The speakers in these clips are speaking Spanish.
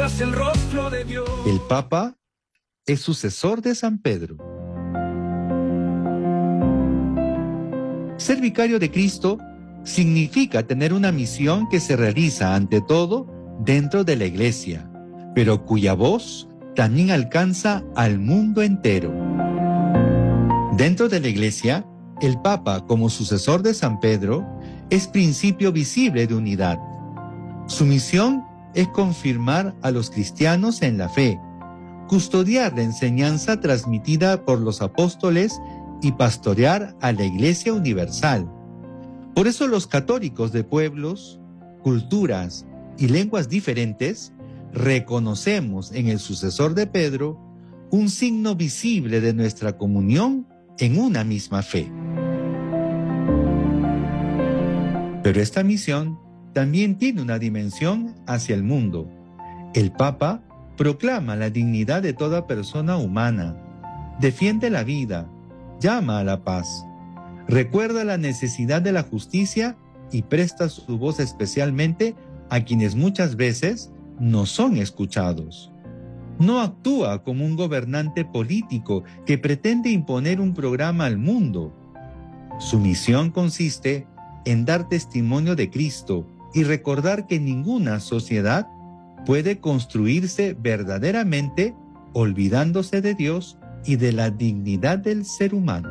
tras el rostro de Dios. El Papa es sucesor de San Pedro. Ser vicario de Cristo significa tener una misión que se realiza ante todo dentro de la Iglesia, pero cuya voz también alcanza al mundo entero. Dentro de la Iglesia, el Papa, como sucesor de San Pedro, es principio visible de unidad. Su misión es confirmar a los cristianos en la fe, custodiar la enseñanza transmitida por los apóstoles y pastorear a la Iglesia universal. Por eso los católicos de pueblos, culturas y lenguas diferentes reconocemos en el sucesor de Pedro un signo visible de nuestra comunión en una misma fe. Pero esta misión también tiene una dimensión hacia el mundo. El Papa proclama la dignidad de toda persona humana, defiende la vida, llama a la paz, recuerda la necesidad de la justicia y presta su voz especialmente a quienes muchas veces no son escuchados. No actúa como un gobernante político que pretende imponer un programa al mundo. Su misión consiste en dar testimonio de Cristo y recordar que ninguna sociedad puede construirse verdaderamente olvidándose de Dios y de la dignidad del ser humano.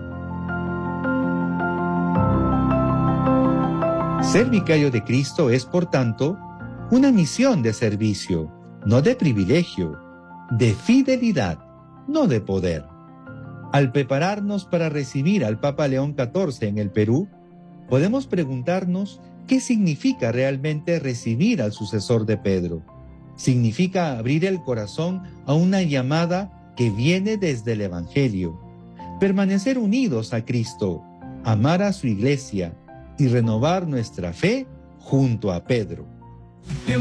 Ser vicario de Cristo es, por tanto, una misión de servicio, no de privilegio, de fidelidad, no de poder. Al prepararnos para recibir al Papa León XIV en el Perú, podemos preguntarnos qué significa realmente recibir al sucesor de Pedro. Significa abrir el corazón a una llamada que viene desde el Evangelio, permanecer unidos a Cristo, amar a su Iglesia y renovar nuestra fe junto a Pedro.